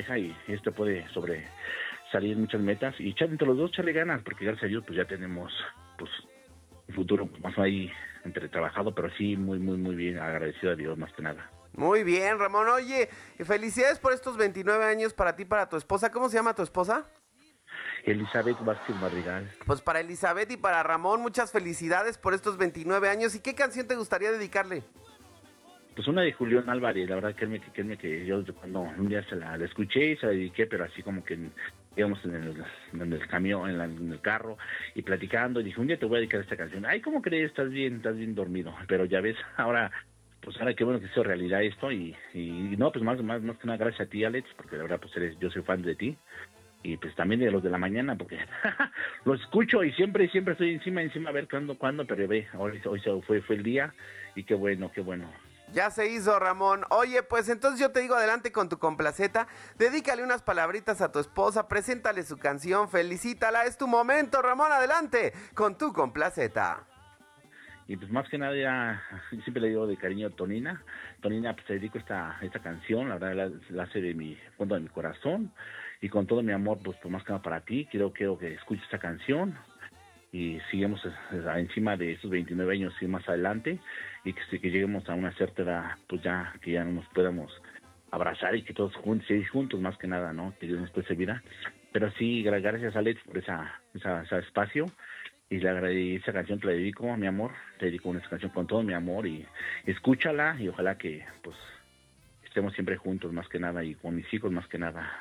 pareja y esto puede salir muchas metas y echar entre los dos, echarle ganas, porque gracias a Dios pues ya tenemos pues un futuro más ahí entre trabajado, pero sí muy, muy, muy bien, agradecido a Dios más que nada. Muy bien, Ramón. Oye, felicidades por estos 29 años para ti y para tu esposa. ¿Cómo se llama tu esposa? Elizabeth Vázquez Madrigal. Pues para Elizabeth y para Ramón, muchas felicidades por estos 29 años. ¿Y qué canción te gustaría dedicarle? Pues una de Julián Álvarez, la verdad, créeme que yo cuando un día la escuché y se la dediqué, pero así como que, digamos, en el camión, en el carro, y platicando, y dije, un día te voy a dedicar esta canción. Ay, ¿cómo crees? Estás bien dormido. Pero ya ves, ahora qué bueno que hizo realidad esto, y no, pues más que nada gracias a ti, Alex, porque la verdad, pues yo soy fan de ti, y pues también de los de la mañana, porque lo escucho y siempre estoy encima, a ver cuándo, pero ve, hoy fue el día, y qué bueno. Ya se hizo, Ramón. Oye, pues entonces yo te digo, adelante con tu complaceta. Dedícale unas palabritas a tu esposa, preséntale su canción, felicítala. Es tu momento, Ramón, adelante con tu complaceta. Y pues más que nada ya, siempre le digo de cariño a Tonina, pues te dedico esta canción, la verdad la hace de mi fondo de mi corazón, y con todo mi amor, pues más que nada para ti, quiero que escuches esta canción, y sigamos encima de esos 29 años y más adelante, y que lleguemos a una cierta edad, pues ya, que ya nos podamos abrazar y que todos juntos más que nada, ¿no? Que Dios nos puede servir. Pero sí, gracias Alex por ese espacio, y esa canción te la dedico, mi amor, te dedico una canción con todo mi amor, y escúchala, y ojalá que pues estemos siempre juntos más que nada, y con mis hijos más que nada,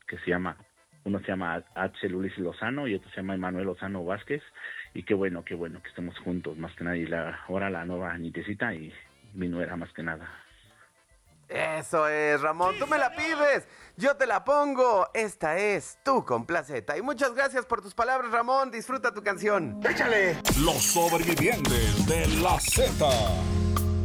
uno se llama Axel Ulises Lozano y otro se llama Emanuel Lozano Vázquez, y qué bueno que estemos juntos más que nada, y ahora la nueva nietecita y mi nuera más que nada. Eso es, Ramón, tú me la pides, yo te la pongo. Esta es tu complaceta. Y muchas gracias por tus palabras, Ramón. Disfruta tu canción. ¡Échale! Los sobrevivientes de la Z.